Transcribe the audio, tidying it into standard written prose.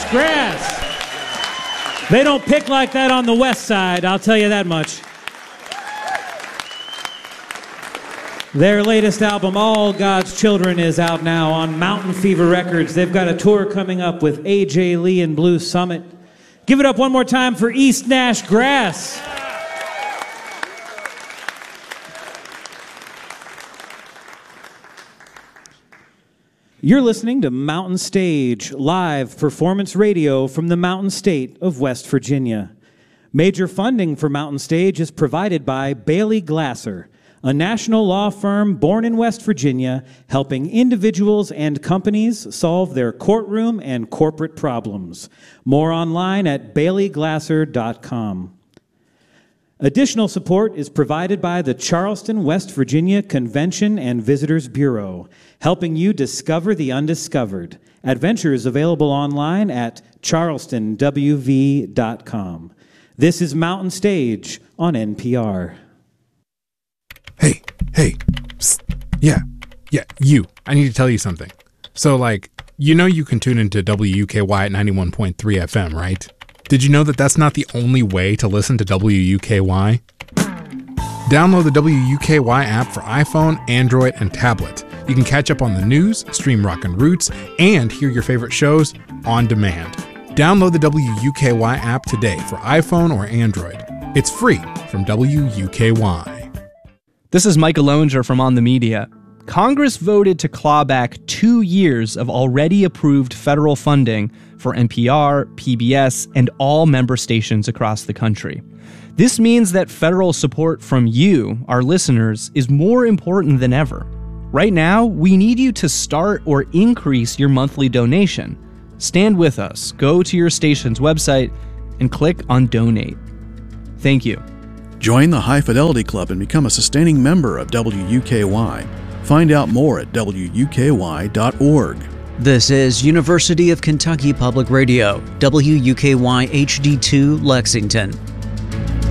Grass. They don't pick like that on the west side, I'll tell you that much. Their latest album, All God's Children, is out now on Mountain Fever Records. They've got a tour coming up with A.J. Lee and Blue Summit. Give it up one more time for East Nash Grass. You're listening to Mountain Stage, live performance radio from the Mountain State of West Virginia. Major funding for Mountain Stage is provided by Bailey Glasser, a national law firm born in West Virginia, helping individuals and companies solve their courtroom and corporate problems. More online at baileyglasser.com. Additional support is provided by the Charleston, West Virginia Convention and Visitors Bureau, helping you discover the undiscovered. Adventures available online at charlestonwv.com. This is Mountain Stage on NPR. Hey, psst. Yeah, you. I need to tell you something. So, you can tune into WUKY at 91.3 FM, right? Did you know that that's not the only way to listen to WUKY? Download the WUKY app for iPhone, Android, and tablet. You can catch up on the news, stream Rockin' Roots, and hear your favorite shows on demand. Download the WUKY app today for iPhone or Android. It's free from WUKY. This is Mike Lowinger from On the Media. Congress voted to claw back 2 years of already approved federal funding for NPR, PBS, and all member stations across the country. This means that federal support from you, our listeners, is more important than ever. Right now, we need you to start or increase your monthly donation. Stand with us, go to your station's website, and click on Donate. Thank you. Join the High Fidelity Club and become a sustaining member of WUKY. Find out more at WUKY.org. This is University of Kentucky Public Radio, WUKY HD2 Lexington.